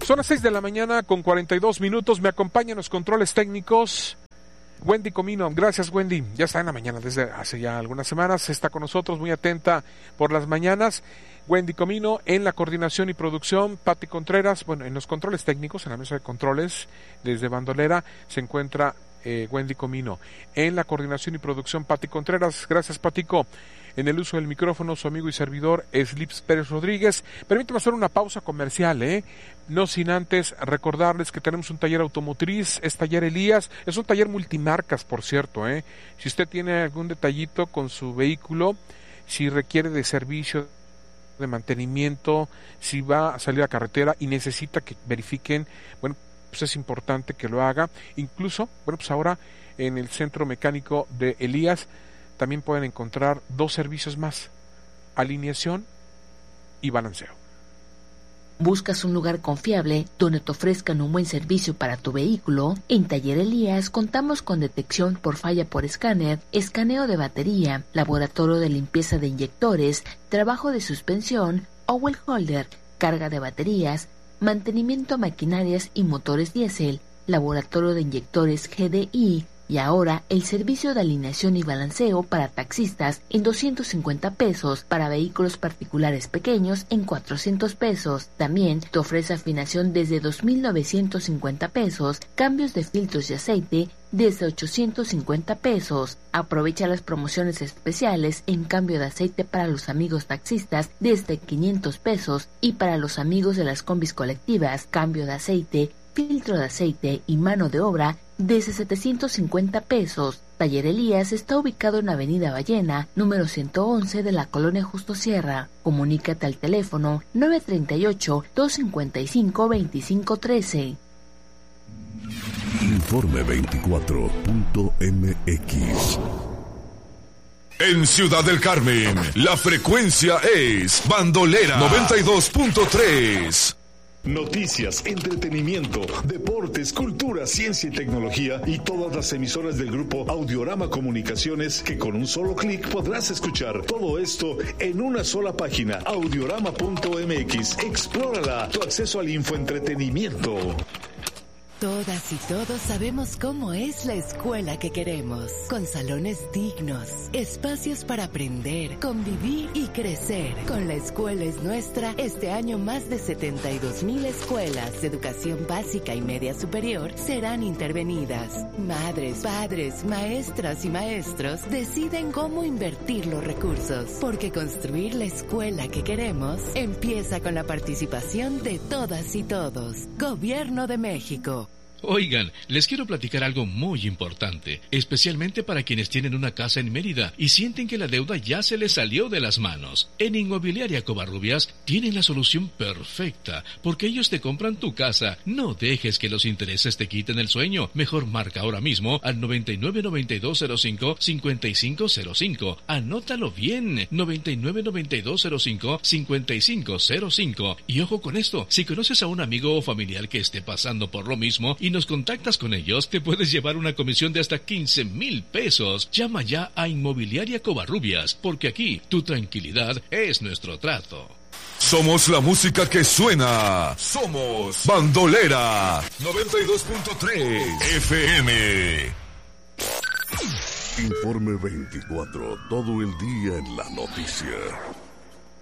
Son las 6 de la mañana con 42 minutos. Me acompaña en los controles técnicos Wendy Comino. Gracias, Wendy. Ya está en la mañana desde hace ya algunas semanas. Está con nosotros, muy atenta por las mañanas. Wendy Comino en la coordinación y producción. Pati Contreras, bueno, en los controles técnicos, en la mesa de controles, desde bandolera, se encuentra Wendy Comino. En la coordinación y producción, Pati Contreras. Gracias, Patico. En el uso del micrófono, su amigo y servidor, Slips Pérez Rodríguez. Permítame hacer una pausa comercial, no sin antes recordarles que tenemos un taller automotriz, es Taller Elías, es un taller multimarcas, por cierto, Si usted tiene algún detallito con su vehículo, si requiere de servicio, de mantenimiento, si va a salir a carretera y necesita que verifiquen, bueno, pues es importante que lo haga. Incluso, bueno, pues ahora en el centro mecánico de Elías también pueden encontrar 2 servicios más: alineación y balanceo. ¿Buscas un lugar confiable donde te ofrezcan un buen servicio para tu vehículo? En Taller Elías contamos con detección por falla por escáner, escaneo de batería, laboratorio de limpieza de inyectores, trabajo de suspensión, oil holder, carga de baterías, mantenimiento a maquinarias y motores diésel, laboratorio de inyectores GDI, y ahora el servicio de alineación y balanceo para taxistas en 250 pesos, para vehículos particulares pequeños en 400 pesos. También te ofrece afinación desde 2,950 pesos, cambios de filtros de aceite desde 850 pesos. Aprovecha las promociones especiales en cambio de aceite para los amigos taxistas desde 500 pesos y para los amigos de las combis colectivas, cambio de aceite, filtro de aceite y mano de obra desde 750 pesos. Taller Elías está ubicado en Avenida Ballena, número 111 de la Colonia Justo Sierra. Comunícate al teléfono 938-255-2513. Informe 24.mx. En Ciudad del Carmen, la frecuencia es Bandolera 92.3. Noticias, entretenimiento, deportes, cultura, ciencia y tecnología y todas las emisoras del grupo Audiorama Comunicaciones que con un solo clic podrás escuchar todo esto en una sola página, audiorama.mx. Explórala, tu acceso al infoentretenimiento. Todas y todos sabemos cómo es la escuela que queremos, con salones dignos, espacios para aprender, convivir y crecer. Con La Escuela es Nuestra, este año más de 72,000 escuelas de educación básica y media superior serán intervenidas. Madres, padres, maestras y maestros deciden cómo invertir los recursos, porque construir la escuela que queremos empieza con la participación de todas y todos. Gobierno de México. Oigan, les quiero platicar algo muy importante, especialmente para quienes tienen una casa en Mérida y sienten que la deuda ya se les salió de las manos. En Inmobiliaria Covarrubias tienen la solución perfecta, porque ellos te compran tu casa. No dejes que los intereses te quiten el sueño. Mejor marca ahora mismo al 999205-5505. Anótalo bien, 999205-5505. Y ojo con esto, si conoces a un amigo o familiar que esté pasando por lo mismo y nos contactas con ellos, te puedes llevar una comisión de hasta 15,000 pesos. Llama ya a Inmobiliaria Covarrubias, porque aquí tu tranquilidad es nuestro trato. Somos la música que suena. Somos Bandolera 92.3 FM. Informe 24, todo el día en la noticia.